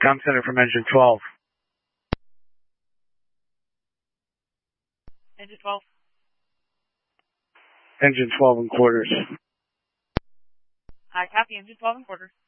Com Center from Engine 12. Engine 12. Engine 12 in quarters. Hi, copy. Engine 12 in quarters.